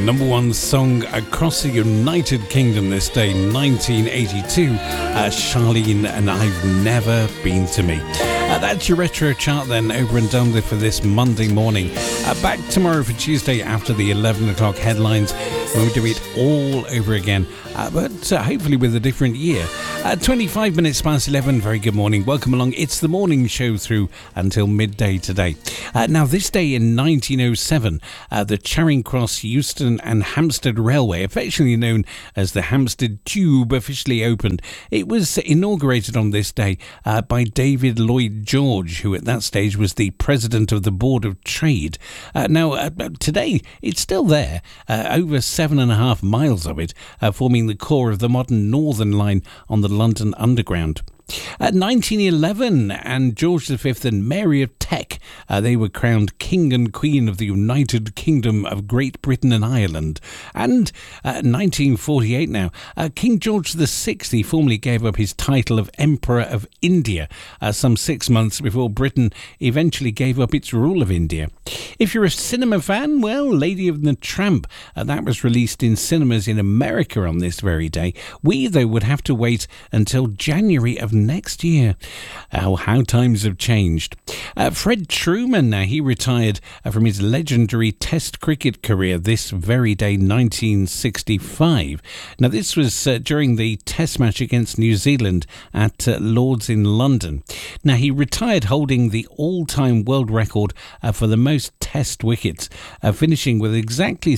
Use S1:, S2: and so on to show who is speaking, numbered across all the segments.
S1: number one song across the United Kingdom this day, 1982, Charlene and I've Never Been to Me. That's your retro chart then, over and done with for this Monday morning. Back tomorrow for Tuesday after the 11 o'clock headlines, when we do it all over again, but hopefully with a different year. 25 minutes past 11, very good morning, welcome along. It's the morning show through until midday today. Now this day in 1907, the Charing Cross, Euston and Hampstead Railway, affectionately known as the Hampstead Tube, officially opened. It was inaugurated on this day by David Lloyd George, who at that stage was the president of the Board of Trade. Now today it's still there, over 7.5 miles of it, forming the core of the modern Northern Line on the London Underground. At 1911, and George V and Mary of Teck, they were crowned King and Queen of the United Kingdom of Great Britain and Ireland. And 1948 now, King George VI, he formally gave up his title of Emperor of India, some 6 months before Britain eventually gave up its rule of India. If you're a cinema fan, well, Lady of the Tramp, that was released in cinemas in America on this very day. We, though, would have to wait until January of next year. How times have changed. Fred Truman, now he retired from his legendary Test cricket career this very day, 1965. Now this was during the Test match against New Zealand at Lord's in London. Now he retired holding the all-time world record for the most Test wickets, finishing with exactly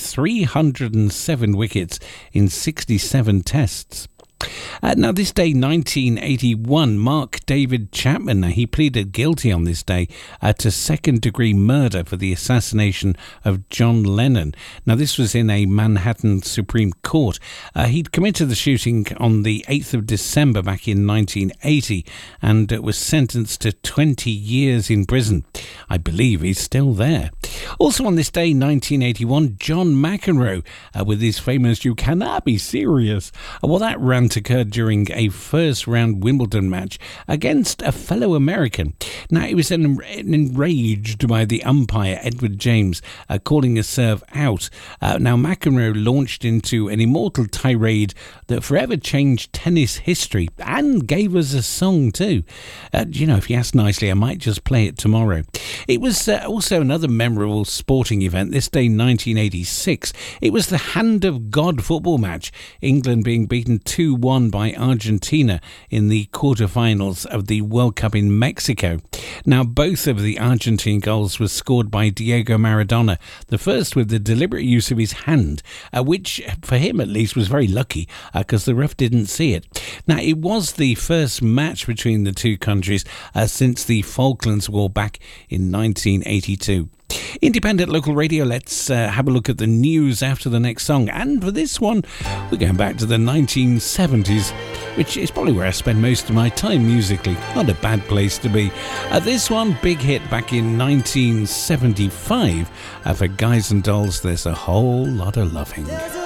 S1: 307 wickets in 67 Tests. Now this day, 1981, Mark David Chapman, he pleaded guilty on this day to second-degree murder for the assassination of John Lennon. Now this was in a Manhattan Supreme Court. He'd committed the shooting on the 8th of December back in 1980 and was sentenced to 20 years in prison. I believe he's still there. Also on this day, 1981, John McEnroe with his famous "You Cannot Be Serious." Well, that rant occurred during a first-round Wimbledon match against a fellow American. Now, he was enraged by the umpire, Edward James, calling a serve out. Now, McEnroe launched into an immortal tirade that forever changed tennis history and gave us a song too. If you ask nicely, I might just play it tomorrow. It was also another memorable sporting event, this day 1986. It was the Hand of God football match, England being beaten 2-1 by Argentina in the quarterfinals of the World Cup in Mexico. Now, both of the Argentine goals were scored by Diego Maradona, the first with the deliberate use of his hand, which, for him at least, was very lucky because the ref didn't see it. Now, it was the first match between the two countries since the Falklands War back in 1982. Independent local radio, let's have a look at the news after the next song. And for this one, we're going back to the 1970s, which is probably where I spend most of my time musically. Not a bad place to be. This one, big hit back in 1975 for Guys and Dolls, There's a Whole Lot of Loving.